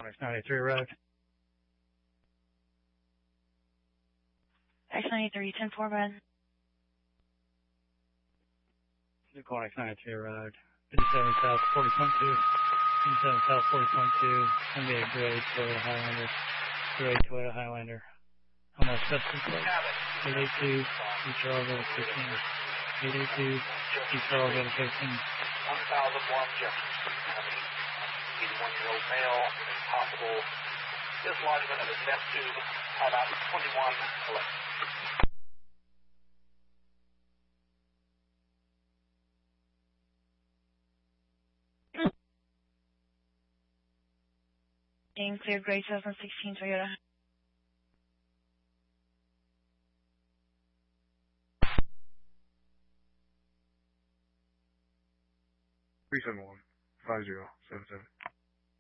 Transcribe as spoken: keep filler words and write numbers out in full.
X ninety-three road. X ninety-three, ten four, bud. Newcorn X ninety-three road. fifty-seven South, forty point two. fifty-seven South, forty point two. It's going to be a gray Toyota Highlander. Gray Toyota Highlander. Almost custom plate. eight eight two, E Charles over fifteen. eight eight two, E Charles over fifteen. one thousand one Jefferson County. eighty-one-year-old male, possible dislodgement of his vest tube at about twenty-one eleven. Name clear, gray two thousand sixteen Toyota. three seven one, five zero seven seven.